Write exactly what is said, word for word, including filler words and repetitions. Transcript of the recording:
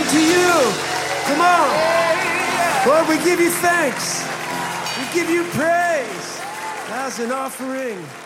to you. Come on. Lord, we give you thanks. We give you praise as an offering.